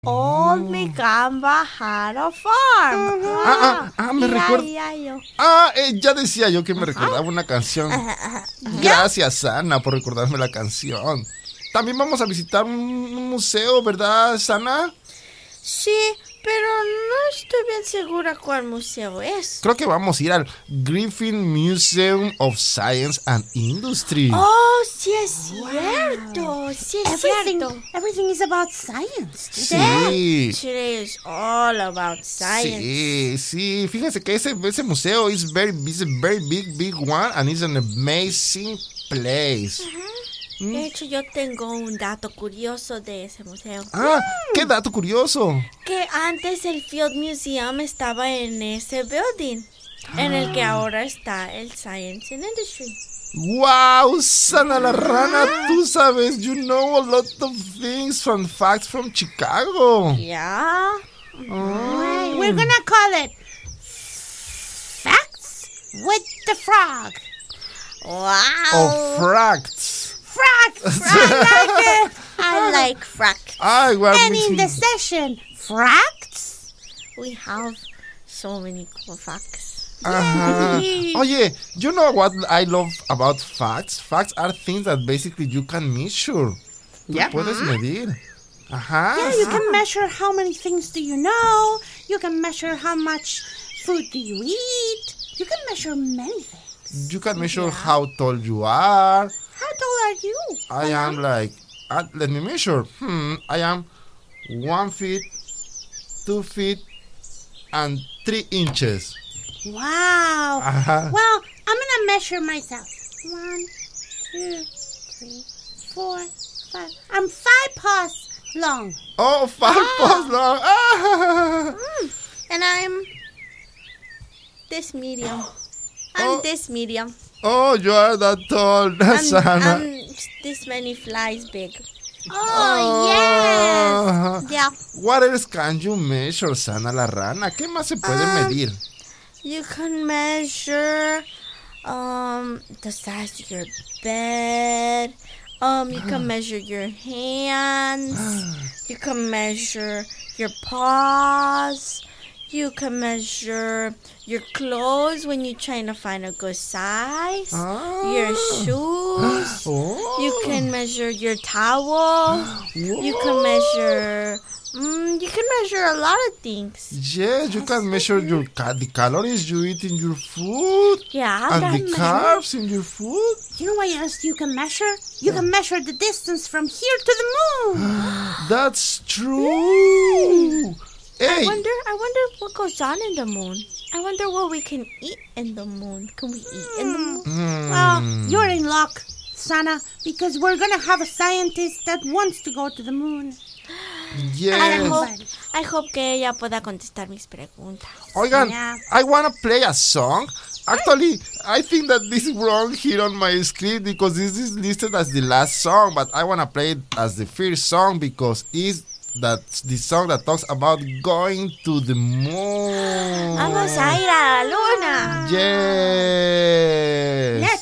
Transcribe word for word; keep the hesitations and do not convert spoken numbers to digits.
Old Micamba had a farm. Ah, ah, ah, me recuerda. Ah, eh, ya decía yo que me recordaba una canción. Gracias, Sana, por recordarme la canción. También vamos a visitar un museo, ¿verdad, Sana? Sí, pero no estoy bien segura cuál museo es. Creo que vamos a ir al Griffith Museum of Science and Industry. Oh, sí es cierto. Sí es Everything, cierto. everything is about science. Sí. Today is all about science. Sí, sí. Fíjense que ese, ese museo is very, is a very big, big one, and it's an amazing place. Uh-huh. De hecho, yo tengo un dato curioso de ese museo. Ah, qué dato curioso. Que antes el Field Museum estaba en ese building, ah. en el que ahora está el Science and Industry. Wow, Sana la Rana, tú sabes, you know a lot of things, fun facts from Chicago. Yeah. Oh. We're gonna call it Facts with the Frog. Wow. Oh, fracts. Fracts. I like it. I like fracts. Ay, well, and in the session, fracts, we have so many cool facts. Uh-huh. Oye, you know what I love about facts? Facts are things that basically you can measure. Yeah. Tú puedes medir. Ajá. Yeah, you can measure how many things do you know. You can measure how much food do you eat. You can measure many things. You can measure yeah. how tall you are. How tall are you? I uh-huh. am like, uh, let me measure. Hmm, I am one feet, two feet, and three inches. Wow. Uh-huh. Well, I'm going to measure myself. One, two, three, four, five. I'm five paws long. Oh, five oh. paws long. Ah. Mm. And I'm this medium. I'm oh. this medium. Oh, you are that tall, Sana. I'm, I'm this many flies big. Oh, uh, yes. Yeah. What else can you measure, Sana la Rana? ¿Qué más se puede um, medir? You can measure um the size of your bed. Um, you can measure your hands. You can measure your paws. You can measure your clothes when you're trying to find a good size. Oh. Your shoes. Oh. You can measure your towel. Whoa. You can measure... Mm, you can measure a lot of things. Yes, you can measure your ca- the calories you eat in your food. Yeah. And the carbs in your food. You know what else you can measure? You can measure the distance from here to the moon. That's true. Hey. I wonder I wonder what goes on in the moon. I wonder what we can eat in the moon. Can we eat in the moon? Mm. Well, you're in luck, Sana, because we're going to have a scientist that wants to go to the moon. Yes. I hope, I hope que ella pueda contestar mis preguntas. Oigan, yeah. I want to play a song. Actually, I think that this is wrong here on my script because this is listed as the last song, but I want to play it as the first song because it's that's the song that talks about going to the moon. Vamos a ir a la luna. Yes. Let's